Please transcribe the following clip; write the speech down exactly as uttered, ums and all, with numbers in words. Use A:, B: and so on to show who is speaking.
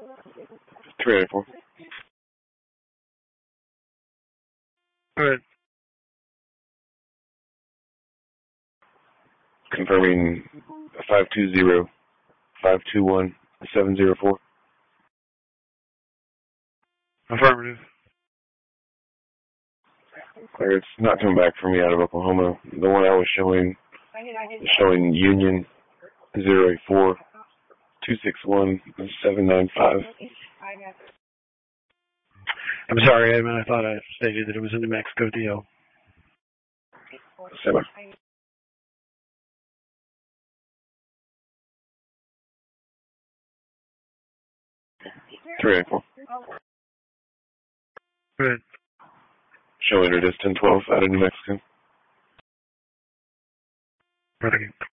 A: three eighty-four.
B: All right.
A: Confirming five two zero, five two one, seven zero four.
B: Affirmative.
A: Clear. It's not coming back for me out of Oklahoma. The one I was showing is showing Union zero eight four, two six one, seven nine five.
B: I'm sorry, Edmund. I thought I stated that it was a New Mexico deal.
A: Seven. three eighty-four.
B: Good.
A: Showing her distance twelve out of New Mexico.
B: Right.